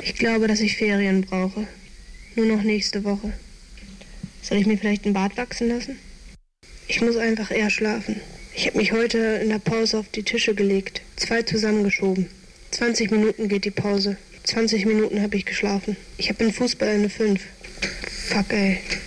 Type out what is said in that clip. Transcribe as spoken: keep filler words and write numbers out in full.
Ich glaube, dass ich Ferien brauche. Nur noch nächste Woche. Soll ich mir vielleicht einen Bart wachsen lassen? Ich muss einfach eher schlafen. Ich habe mich heute in der Pause auf die Tische gelegt. Zwei zusammengeschoben. zwanzig Minuten geht die Pause. zwanzig Minuten habe ich geschlafen. Ich habe in Fußball eine fünf. Fuck, ey.